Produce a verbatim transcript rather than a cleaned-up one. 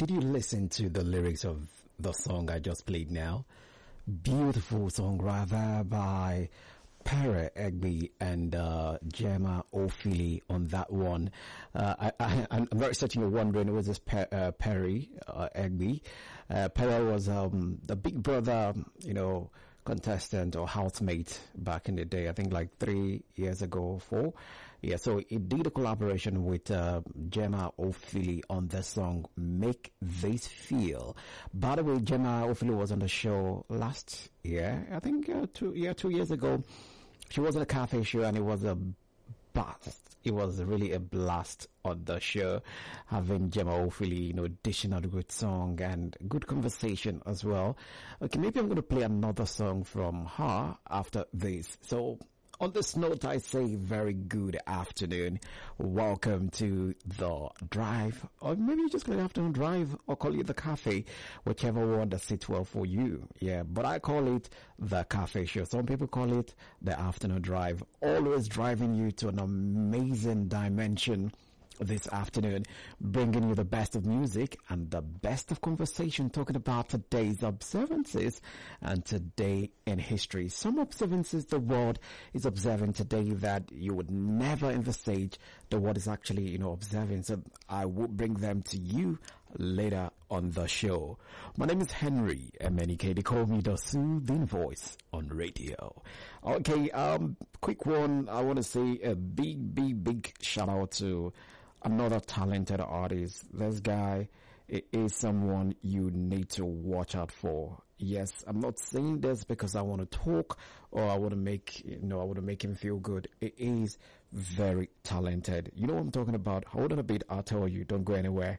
did you listen to the lyrics of the song I just played now? Beautiful song, rather, by Perry Egby and uh, Gemma O'Philly on that one. Uh, I, I, I'm very certain you're wondering, who was this per, uh, Perry uh, Egby? Uh, Perry was um, the Big Brother, you know, contestant or housemate back in the day. I think like three years ago, four. Yeah, so he did a collaboration with uh, Gemma O'Philly on the song "Make This Feel." By the way, Gemma O'Philly was on the show last year. I think uh, two, yeah, two years ago. She was on a cafe show, and it was a blast. It was really a blast on the show, having Gemma O'Philly, you know, dishing out a good song and good conversation as well. Okay, maybe I'm going to play another song from her after this. So, on this note, I say very good afternoon. Welcome to the drive, or maybe you just call it afternoon drive, or call it the cafe, whichever one that sits well for you. Yeah, but I call it the cafe show. Some people call it the afternoon drive. Always driving you to an amazing dimension this afternoon, bringing you the best of music and the best of conversation, talking about today's observances and today in history. Some observances the world is observing today that you would never envisage the world is actually, you know, observing. So I will bring them to you later on the show. My name is Henry Emenike. They call me the soothing voice on radio. Okay, um, quick one. I want to say a big, big, big shout out to another talented artist. This guy is someone you need to watch out for. Yes, I'm not saying this because I want to talk or I want to make, you know, I want to make him feel good. It is very talented. You know what I'm talking about? Hold on a bit. I'll tell you. Don't go anywhere.